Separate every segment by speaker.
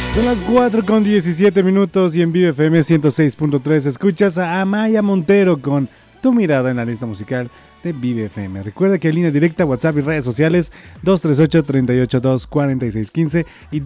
Speaker 1: Son las 4:17 y en Vive FM 106.3 escuchas a Amaya Montero con Tu mirada en la lista musical de Vive FM. Recuerda que hay línea directa, WhatsApp y redes sociales 238-382-4615 y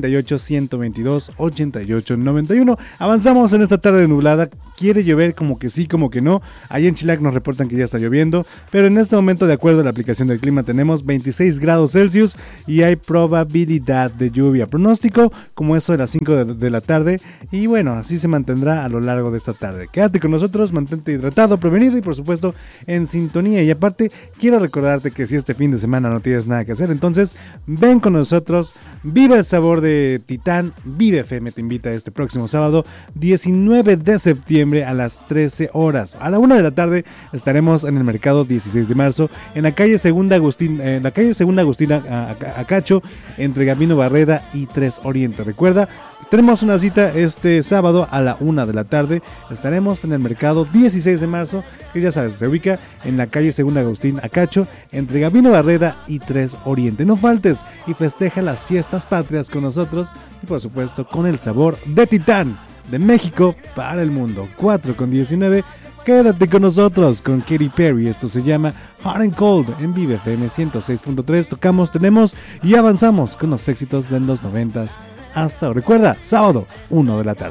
Speaker 1: 238-122-8891. Avanzamos en esta tarde nublada. Quiere llover como que sí, como que no. Ahí en Chilac nos reportan que ya está lloviendo, pero en este momento, de acuerdo a la aplicación del clima, tenemos 26 grados Celsius y hay probabilidad de lluvia. Pronóstico como eso de las 5 de la tarde, y bueno, así se mantendrá a lo largo de esta tarde. Quédate con nosotros, mantente hidratado, prevenido y por supuesto en sintonía. Y aparte, quiero recordarte que si este fin de semana no tienes nada que hacer, entonces ven con nosotros, vive el sabor de Titán. Vive FM te invita este próximo sábado 19 de septiembre a las 13 horas. A la 1 de la tarde estaremos en el mercado 16 de marzo, en la calle Segunda Agustina Acacho, entre Gabino Barreda y 3 Oriente. Recuerda, tenemos una cita este sábado a la 1 de la tarde. Estaremos en el mercado 16 de marzo, que ya sabes, se ubica en la calle Segunda Agustín Acacho, entre Gabino Barreda y 3 Oriente. No faltes y festeja las fiestas patrias con nosotros y por supuesto con el sabor de Titán, de México para el mundo. 4:19. Quédate con nosotros con Katy Perry. Esto se llama Hot and Cold en Vive FM 106.3. Tocamos, tenemos y avanzamos con los éxitos de los 90s hasta ahora. Recuerda, sábado 1 de la tarde.